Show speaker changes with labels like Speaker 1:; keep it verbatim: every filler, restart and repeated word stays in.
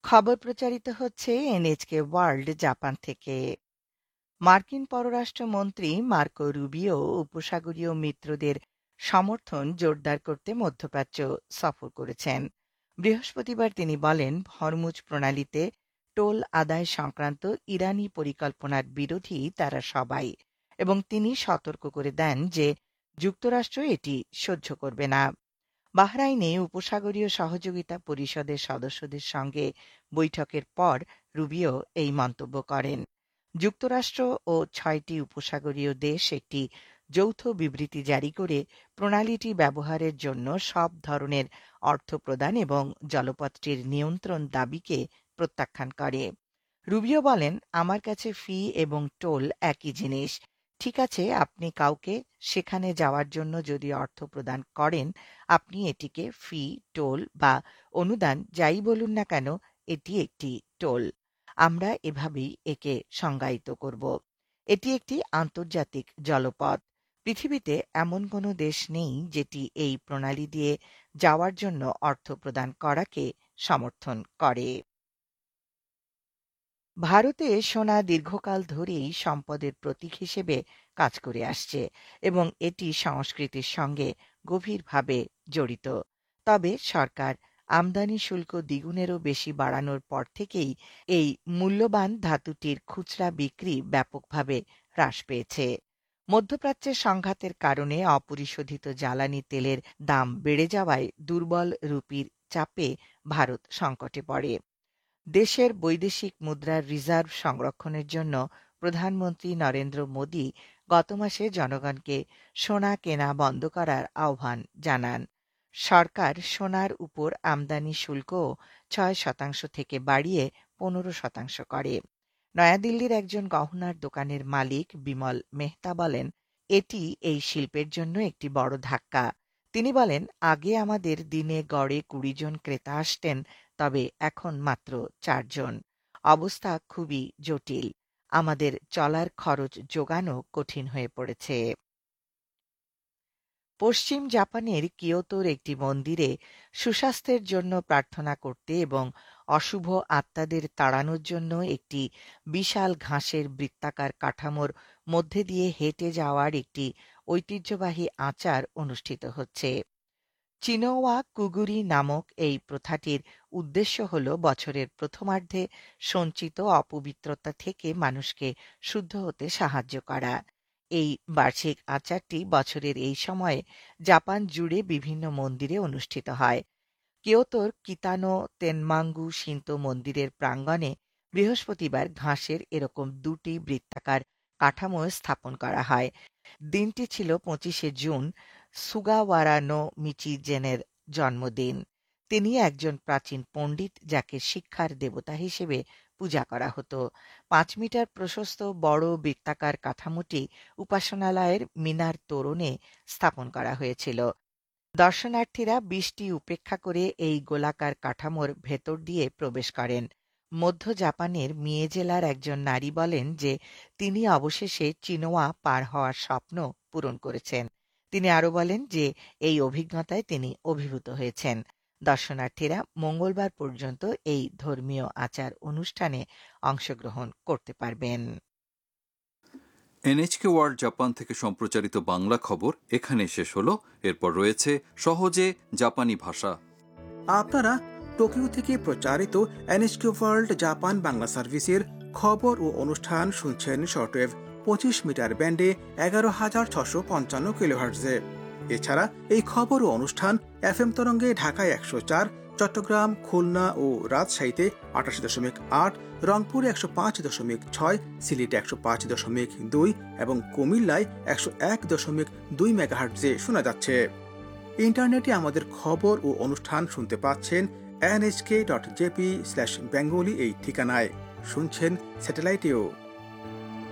Speaker 1: খবর প্রচারিত হচ্ছে এনএইচকে ওয়ার্ল্ড জাপান থেকে। মার্কিন পররাষ্ট্রমন্ত্রী মার্কো রুবিও উপসাগরীয় মিত্রদের সমর্থন জোরদার করতে মধ্যপ্রাচ্য সফর করেছেন। বৃহস্পতিবার তিনি বলেন, হরমুজ প্রণালীতে টোল আদায় সংক্রান্ত ইরানি পরিকল্পনার বিরোধী তারা সবাই, এবং তিনি সতর্ক করে দেন যে যুক্তরাষ্ট্র এটি সহ্য করবে না। বাহরাইনে উপসাগরীয় সহযোগিতা পরিষদের সদস্যদের সঙ্গে বৈঠকের পর রুবিও এই মন্তব্য করেন। যুক্তরাষ্ট্র ও ছয়টি উপসাগরীয় দেশ একটি যৌথ বিবৃতি জারি করে প্রণালীটি ব্যবহারের জন্য সব ধরনের অর্থ প্রদান এবং জলপথটির নিয়ন্ত্রণ দাবিকে প্রত্যাখ্যান করে। রুবিও বলেন, আমার কাছে ফি এবং টোল একই জিনিস। ঠিক আছে, আপনি কাউকে সেখানে যাওয়ার জন্য যদি অর্থ প্রদান করেন, আপনি এটিকে ফি, টোল বা অনুদান যাই বলুন না কেন, এটি একটি টোল। আমরা এভাবেই একে সংজ্ঞায়িত করব। এটি একটি আন্তর্জাতিক জলপথ। পৃথিবীতে এমন কোনো দেশ নেই যেটি এই প্রণালী দিয়ে যাওয়ার জন্য অর্থ প্রদান করাকে সমর্থন করে। ভারতে সোনা দীর্ঘকাল ধরেই সম্পদের প্রতীক হিসেবে কাজ করে আসছে এবং এটি সংস্কৃতির সঙ্গে গভীরভাবে জড়িত। তবে সরকার আমদানি শুল্ক দ্বিগুণেরও বেশি বাড়ানোর পর থেকেই এই মূল্যবান ধাতুটির খুচরা বিক্রি ব্যাপকভাবে হ্রাস পেয়েছে। মধ্যপ্রাচ্যের সংঘাতের কারণে অপরিশোধিত জ্বালানি তেলের দাম বেড়ে যাওয়ায় দুর্বল রুপির চাপে ভারত সংকটে পড়ে। দেশের বৈদেশিক মুদ্রার রিজার্ভ সংরক্ষণের জন্য প্রধানমন্ত্রী নরেন্দ্র মোদি গত মাসে জনগণকে সোনা কেনা বন্ধ করার আহ্বান জানান। সরকার সোনার উপর আমদানি শুল্কও ছয় শতাংশ থেকে বাড়িয়ে পনেরো শতাংশ করে। নয়াদিল্লির একজন গহনার দোকানের মালিক বিমল মেহতা বলেন, এটি এই শিল্পের জন্য একটি বড় ধাক্কা। তিনি বলেন, আগে আমাদের দিনে গড়ে কুড়ি জন ক্রেতা আসতেন, তবে এখন মাত্র চারজন। অবস্থা খুবই জটিল। আমাদের চলার খরচ জোগানো কঠিন হয়ে পড়েছে। পশ্চিম জাপানের কিয়োটোর একটি মন্দিরে সুস্বাস্থ্যের জন্য প্রার্থনা করতে এবং অশুভ আত্মাদের তাড়ানোর জন্য একটি বিশাল ঘাসের বৃত্তাকার কাঠামোর মধ্যে দিয়ে হেঁটে যাওয়ার একটি ঐতিহ্যবাহী আচার অনুষ্ঠিত হচ্ছে। চিনোওয়া কুগুরি নামক এই প্রথাটির উদ্দেশ্য হল বছরের প্রথমার্ধে সঞ্চিত অপবিত্রতা থেকে মানুষকে শুদ্ধ হতে সাহায্য করা। এই বার্ষিক আচারটি বছরের এই সময়ে জাপান জুড়ে বিভিন্ন মন্দিরে অনুষ্ঠিত হয়। কিয়োটোর কিতানো তেনমাঙ্গু শিন্তো মন্দিরের প্রাঙ্গণে বৃহস্পতিবার ঘাসের এরকম দুটি বৃত্তাকার কাঠামো স্থাপন করা হয়। দিনটি ছিল পঁচিশে জুন, সুগাওয়ারা নো মিচিজেনের জন্মদিন। তিনি একজন প্রাচীন পণ্ডিত যাকে শিক্ষার দেবতা হিসেবে পূজা করা হতো। পাঁচ মিটার প্রশস্ত বড় বৃত্তাকার কাঠামোটি উপাসনালয়ের মিনার তোরণে স্থাপন করা হয়েছিল। দর্শনার্থীরা বৃষ্টি উপেক্ষা করে এই গোলাকার কাঠামোর ভেতর দিয়ে প্রবেশ করেন। মধ্য জাপানের মিয়ে জেলার একজন নারী বলেন যে তিনি অবশেষে চিনোয়া পার হওয়ার স্বপ্ন পূরণ করেছেন। তিনি আরও বলেন যে এই অভিজ্ঞতায় তিনি অভিভূত হয়েছেন। দর্শনার্থীরা মঙ্গলবার পর্যন্ত এই ধর্মীয় আচার অনুষ্ঠানে অংশগ্রহণ করতে পারবেন।
Speaker 2: এনএইচকে ওয়ার্ল্ড জাপান থেকে সম্প্রচারিত বাংলা খবর এখানে শেষ হলো। এরপর রয়েছে সহজে জাপানি ভাষা।
Speaker 3: আপনারা টোকিও থেকে প্রচারিত এনএইচকে ওয়ার্ল্ড জাপান বাংলা সার্ভিসের খবর ও অনুষ্ঠান শুনছেন শর্টওয়েভ পঁচিশ মিটার ব্যান্ডে এগারো হাজার ছশো পঞ্চান্ন কিলোহার্টজে। এছাড়া এই খবর ও অনুষ্ঠান এফ এম তরঙ্গে ঢাকায় একশো চার, চট্টগ্রাম, খুলনা ও রাজশাহীতে আটাশি দশমিক আট, রংপুরে একশো পাঁচ দশমিক ছয়, সিলেটে একশো পাঁচ দশমিক দুই এবং কুমিল্লায় একশো এক দশমিক দুই মেগাহার্টজে শোনা যাচ্ছে। ইন্টারনেটে আমাদের খবর ও অনুষ্ঠান শুনতে পাচ্ছেন NHK dot JP slash Bengali এই ঠিকানায়। শুনছেন স্যাটেলাইটেও।